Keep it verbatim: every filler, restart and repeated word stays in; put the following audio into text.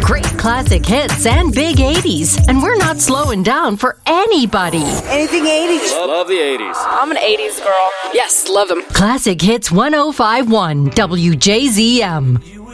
Great classic hits and big eighties. And we're not slowing down for anybody. Anything eighties. Love, love the eighties. I'm an eighties girl. Yes, love them. Classic Hits one oh five point one W J Z M.